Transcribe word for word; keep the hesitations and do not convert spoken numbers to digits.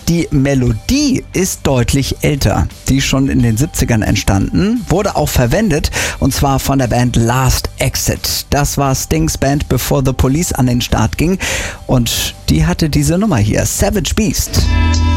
Die Melodie ist deutlich älter. Die ist schon in den siebzigern entstanden, wurde auch verwendet und zwar von der Band Last Exit. Das war Stings Band, bevor The Police an den Start ging und die hatte diese Nummer hier, Savage Beast.